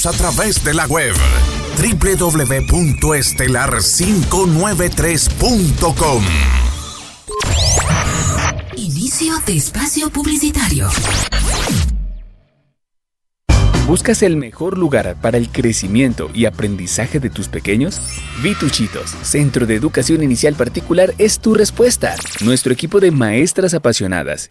A través de la web www.estelar593.com. Inicio de espacio publicitario. ¿Buscas el mejor lugar para el crecimiento y aprendizaje de tus pequeños? Vituchitos, Centro de Educación Inicial Particular, es tu respuesta. Nuestro equipo de maestras apasionadas